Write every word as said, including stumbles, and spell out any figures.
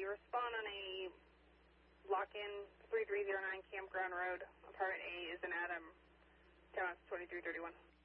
respond on a lock-in three three zero nine Campground Road, apartment A is in Adam, Town twenty-three thirty-one.